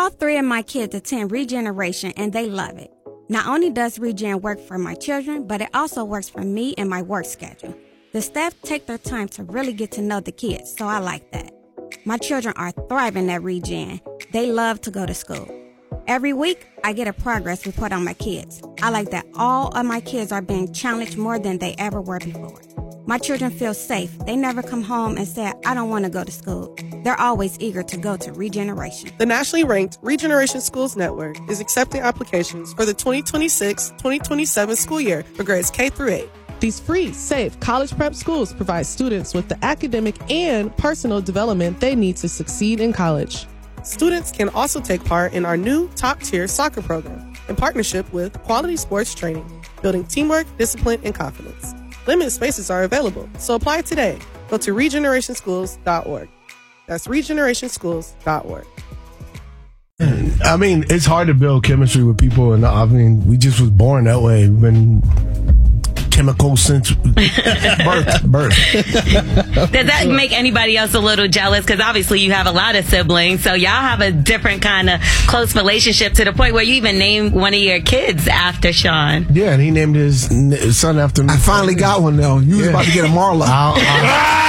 All three of my kids attend Regeneration, and they love it. Not only does Regen work for my children, but it also works for me and my work schedule. The staff take their time to really get to know the kids, so I like that. My children are thriving at Regen. They love to go to school. Every week, I get a progress report on my kids. I like that all of my kids are being challenged more than they ever were before. My children feel safe. They never come home and say, I don't want to go to school. They're always eager to go to Regeneration. The nationally ranked Regeneration Schools Network is accepting applications for the 2026-2027 school year for grades K through 8. These free, safe college prep schools provide students with the academic and personal development they need to succeed in college. Students can also take part in our new top-tier soccer program in partnership with Quality Sports Training, building teamwork, discipline, and confidence. Limited spaces are available, so apply today. Go to regenerationschools.org. That's regenerationschools.org. I mean, it's hard to build chemistry with people, and I mean, we just was born that way. We've been chemical since birth. Does that make anybody else a little jealous? Because obviously you have a lot of siblings, so y'all have a different kind of close relationship to the point where you even named one of your kids after Sean. Yeah, and he named his son after me. I finally got one, though. You was about to get a Marla.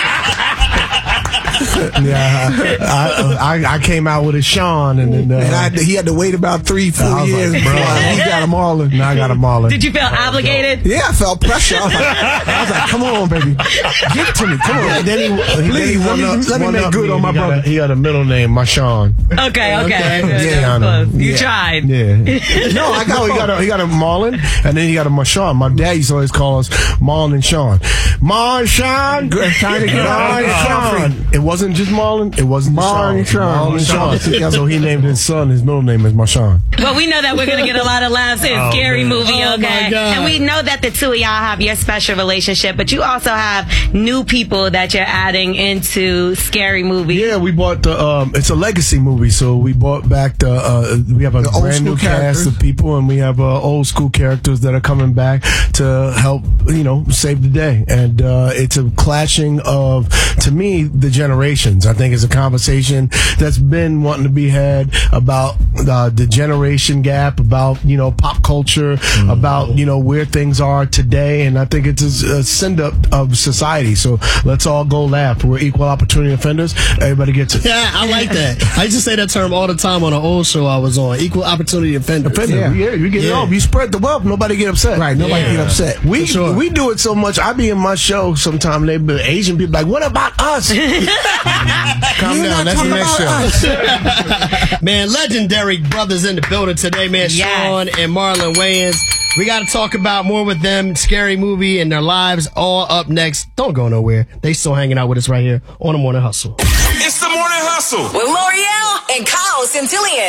I came out with a Sean, and then he had to wait about 3-4 years before he got a Marlon. Now I got a Marlon. Did you feel obligated? Yeah, I felt pressure. I was like, come on, baby. Give it to me. Come on. And then let me make good on my brother. He had a middle name, Marshawn. Okay. Yeah, you tried. Yeah. No, he got a Marlon, and then he got a Marshawn. My dad used to always call us Marlon and Sean. Marshawn. It wasn't just Marlon. It wasn't Marlon and Sean. So he named his son. His middle name is Marshawn. Well, we know that we're going to get a lot of laughs in Scary Movie, okay? And we know that the two of y'all have your special relationship, but you also have new people that you're adding into Scary Movie. Yeah, we bought it's a legacy movie, so we bought back we have a brand new cast of people, and we have old school characters that are coming back to help, save the day. And it's a clashing of, to me, the generations. I think it's a conversation that's been wanting to be had about the generation gap, about pop culture, about where things are today, and I think it's a send up of society. So let's all go laugh. We're equal opportunity offenders. Everybody gets it. Yeah, I like that. I used to say that term all the time on an old show I was on. Equal opportunity offender. Yeah, you get it off. You spread the wealth. Nobody get upset. Right. Nobody get upset. We do it so much. I be in my show sometime. They be Asian people like, what about us? Calm down. That's the next show. Man, legendary brothers in the building today, man. Yes. Sean and Marlon Wayans. We got to talk about more with them, Scary Movie, and their lives all up next. Don't go nowhere. They still hanging out with us right here on The Morning Hustle. It's The Morning Hustle with L'Oreal and Kyle Centillion.